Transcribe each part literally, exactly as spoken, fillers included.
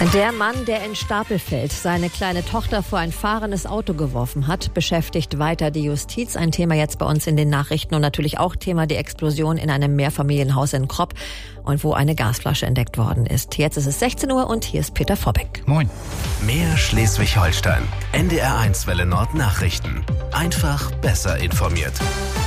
Der Mann, der in Stapelfeld seine kleine Tochter vor ein fahrendes Auto geworfen hat, beschäftigt weiter die Justiz. Ein Thema jetzt bei uns in den Nachrichten und natürlich auch Thema die Explosion in einem Mehrfamilienhaus in Kropp und wo eine Gasflasche entdeckt worden ist. Jetzt ist es sechzehn Uhr und hier ist Peter Vorbeck. Moin. Mehr Schleswig-Holstein. N D R eins Welle Nord Nachrichten. Einfach besser informiert.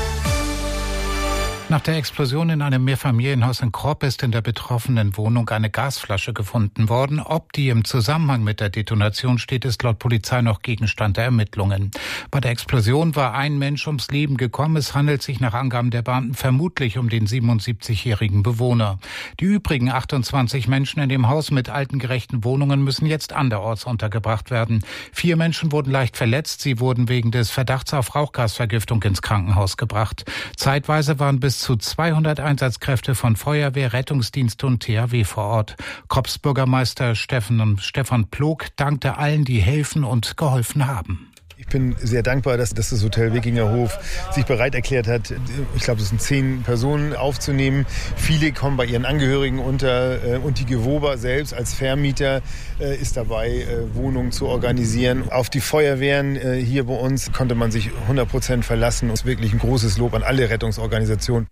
Nach der Explosion in einem Mehrfamilienhaus in Kropp ist in der betroffenen Wohnung eine Gasflasche gefunden worden. Ob die im Zusammenhang mit der Detonation steht, ist laut Polizei noch Gegenstand der Ermittlungen. Bei der Explosion war ein Mensch ums Leben gekommen. Es handelt sich nach Angaben der Beamten vermutlich um den siebenundsiebzigjährigen Bewohner. Die übrigen achtundzwanzig Menschen in dem Haus mit altengerechten Wohnungen müssen jetzt anderorts untergebracht werden. Vier Menschen wurden leicht verletzt. Sie wurden wegen des Verdachts auf Rauchgasvergiftung ins Krankenhaus gebracht. Zeitweise waren bis zu zweihundert Einsatzkräfte von Feuerwehr, Rettungsdienst und T H W vor Ort. Kropps Bürgermeister Stefan, Stefan Plog dankte allen, die helfen und geholfen haben. Ich bin sehr dankbar, dass, dass das Hotel Wikinger Hof sich bereit erklärt hat, ich glaube, es sind zehn Personen aufzunehmen. Viele kommen bei ihren Angehörigen unter und die Gewoba selbst als Vermieter ist dabei, Wohnungen zu organisieren. Auf die Feuerwehren hier bei uns konnte man sich hundert Prozent verlassen. Es ist wirklich ein großes Lob an alle Rettungsorganisationen.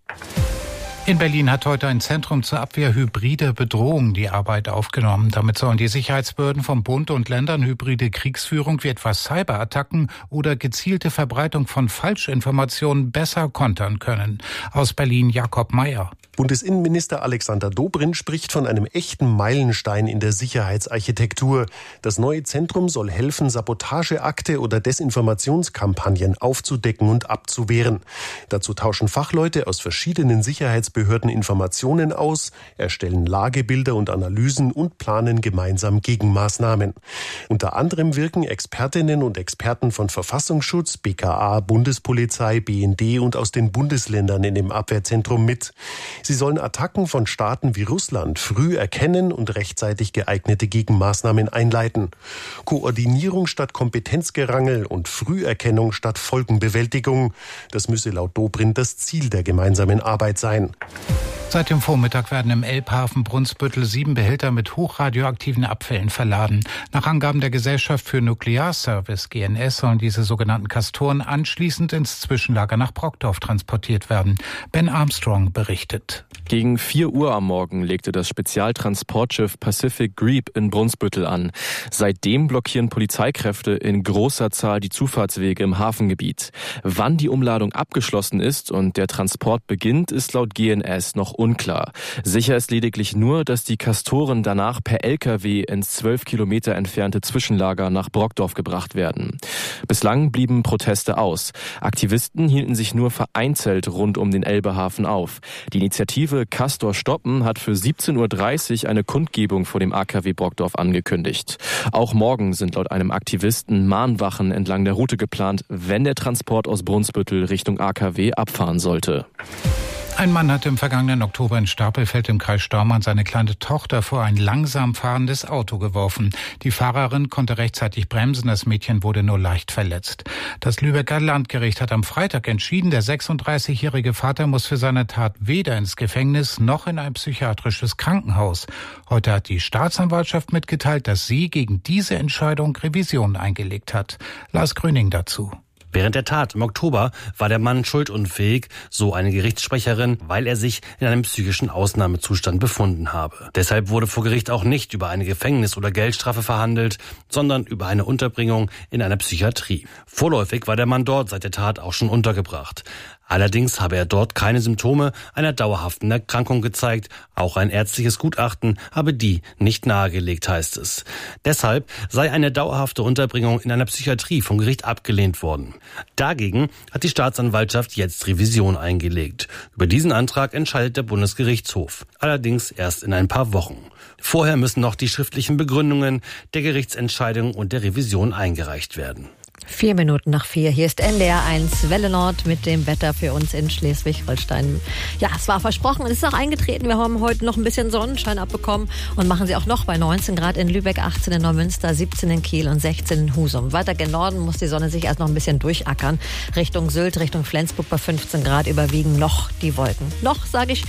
In Berlin hat heute ein Zentrum zur Abwehr hybrider Bedrohungen die Arbeit aufgenommen. Damit sollen die Sicherheitsbehörden vom Bund und Ländern hybride Kriegsführung wie etwa Cyberattacken oder gezielte Verbreitung von Falschinformationen besser kontern können. Aus Berlin Jakob Mayer. Bundesinnenminister Alexander Dobrindt spricht von einem echten Meilenstein in der Sicherheitsarchitektur. Das neue Zentrum soll helfen, Sabotageakte oder Desinformationskampagnen aufzudecken und abzuwehren. Dazu tauschen Fachleute aus verschiedenen Sicherheitsbehörden Informationen aus, erstellen Lagebilder und Analysen und planen gemeinsam Gegenmaßnahmen. Unter anderem wirken Expertinnen und Experten von Verfassungsschutz, B K A, Bundespolizei, B N D und aus den Bundesländern in dem Abwehrzentrum mit. Sie sollen Attacken von Staaten wie Russland früh erkennen und rechtzeitig geeignete Gegenmaßnahmen einleiten. Koordinierung statt Kompetenzgerangel und Früherkennung statt Folgenbewältigung. Das müsse laut Dobrindt das Ziel der gemeinsamen Arbeit sein. Seit dem Vormittag werden im Elbhafen Brunsbüttel sieben Behälter mit hochradioaktiven Abfällen verladen. Nach Angaben der Gesellschaft für Nuklearservice G N S sollen diese sogenannten Castoren anschließend ins Zwischenlager nach Brockdorf transportiert werden. Ben Armstrong berichtet. Gegen vier Uhr am Morgen legte das Spezialtransportschiff Pacific Greep in Brunsbüttel an. Seitdem blockieren Polizeikräfte in großer Zahl die Zufahrtswege im Hafengebiet. Wann die Umladung abgeschlossen ist und der Transport beginnt, ist laut G N S noch unklar. Sicher ist lediglich nur, dass die Castoren danach per L K W ins zwölf Kilometer entfernte Zwischenlager nach Brockdorf gebracht werden. Bislang blieben Proteste aus. Aktivisten hielten sich nur vereinzelt rund um den Elbehafen auf. Die Initiative Castor stoppen hat für siebzehn Uhr dreißig eine Kundgebung vor dem A K W Brockdorf angekündigt. Auch morgen sind laut einem Aktivisten Mahnwachen entlang der Route geplant, wenn der Transport aus Brunsbüttel Richtung A K W abfahren sollte. Ein Mann hat im vergangenen Oktober in Stapelfeld im Kreis Staumann seine kleine Tochter vor ein langsam fahrendes Auto geworfen. Die Fahrerin konnte rechtzeitig bremsen, das Mädchen wurde nur leicht verletzt. Das Lübecker Landgericht hat am Freitag entschieden, der sechsunddreißigjährige Vater muss für seine Tat weder ins Gefängnis noch in ein psychiatrisches Krankenhaus. Heute hat die Staatsanwaltschaft mitgeteilt, dass sie gegen diese Entscheidung Revision eingelegt hat. Lars Gröning dazu. Während der Tat im Oktober war der Mann schuldunfähig, so eine Gerichtssprecherin, weil er sich in einem psychischen Ausnahmezustand befunden habe. Deshalb wurde vor Gericht auch nicht über eine Gefängnis- oder Geldstrafe verhandelt, sondern über eine Unterbringung in einer Psychiatrie. Vorläufig war der Mann dort seit der Tat auch schon untergebracht. Allerdings habe er dort keine Symptome einer dauerhaften Erkrankung gezeigt. Auch ein ärztliches Gutachten habe die nicht nahegelegt, heißt es. Deshalb sei eine dauerhafte Unterbringung in einer Psychiatrie vom Gericht abgelehnt worden. Dagegen hat die Staatsanwaltschaft jetzt Revision eingelegt. Über diesen Antrag entscheidet der Bundesgerichtshof. Allerdings erst in ein paar Wochen. Vorher müssen noch die schriftlichen Begründungen der Gerichtsentscheidung und der Revision eingereicht werden. Vier Minuten nach vier. Hier ist N D R eins Welle Nord mit dem Wetter für uns in Schleswig-Holstein. Ja, es war versprochen und es ist auch eingetreten. Wir haben heute noch ein bisschen Sonnenschein abbekommen und machen sie auch noch bei neunzehn Grad in Lübeck, achtzehn in Neumünster, siebzehn in Kiel und sechzehn in Husum. Weiter gen Norden muss die Sonne sich erst noch ein bisschen durchackern. Richtung Sylt, Richtung Flensburg bei fünfzehn Grad überwiegen noch die Wolken. Noch, sage ich,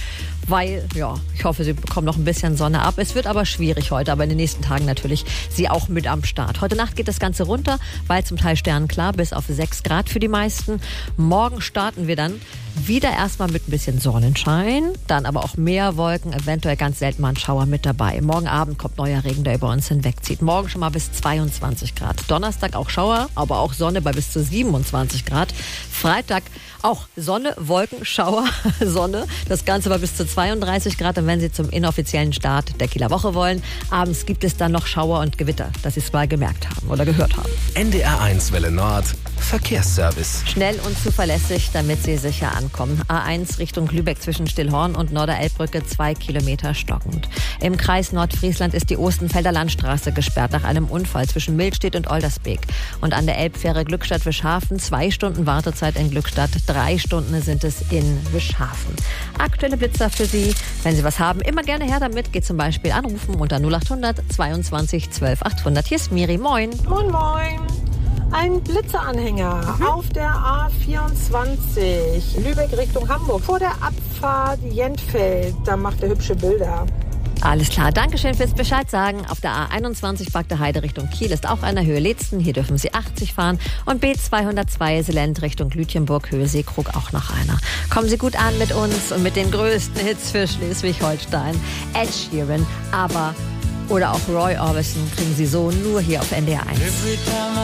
weil, ja, ich hoffe, Sie bekommen noch ein bisschen Sonne ab. Es wird aber schwierig heute, aber in den nächsten Tagen natürlich Sie auch mit am Start. Heute Nacht geht das Ganze runter, weil zum Teil sternenklar, bis auf sechs Grad für die meisten. Morgen starten wir dann wieder erstmal mit ein bisschen Sonnenschein, dann aber auch mehr Wolken, eventuell ganz selten mal ein Schauer mit dabei. Morgen Abend kommt neuer Regen, der über uns hinwegzieht. Morgen schon mal bis zweiundzwanzig Grad. Donnerstag auch Schauer, aber auch Sonne bei bis zu siebenundzwanzig Grad. Freitag auch Sonne, Wolken, Schauer, Sonne. Das Ganze bei bis zu zweiunddreißig Grad. Und wenn Sie zum inoffiziellen Start der Kieler Woche wollen, abends gibt es dann noch Schauer und Gewitter, dass Sie es mal gemerkt haben oder gehört haben. N D R eins Welle Nord Verkehrsservice. Schnell und zuverlässig, damit Sie sicher ankommen. A eins Richtung Lübeck zwischen Stillhorn und Norderelbbrücke, zwei Kilometer stockend. Im Kreis Nordfriesland ist die Ostenfelder Landstraße gesperrt nach einem Unfall zwischen Milstedt und Oldersbeek. Und an der Elbfähre Glückstadt-Wischhafen zwei Stunden Wartezeit in Glückstadt, drei Stunden sind es in Wischhafen. Aktuelle Blitzer für Sie, wenn Sie was haben, immer gerne her damit. Geht zum Beispiel anrufen unter null acht hundert zweiundzwanzig zwölf achthundert. Hier ist Miri, moin. Moin, moin. Ein Blitzeranhänger mhm. auf der A vierundzwanzig, Lübeck Richtung Hamburg, vor der Abfahrt Jentfeld. Da macht er hübsche Bilder. Alles klar, Dankeschön fürs Bescheid sagen. Auf der A einundzwanzig Bagde Heide Richtung Kiel ist auch einer, Höhe Letzten. Hier dürfen Sie achtzig fahren. Und B zweihundertzwei Selend Richtung Lütjenburg, Höhe Seekrug auch noch einer. Kommen Sie gut an mit uns und mit den größten Hits für Schleswig-Holstein. Ed Sheeran, aber oder auch Roy Orbison kriegen Sie so nur hier auf N D R eins.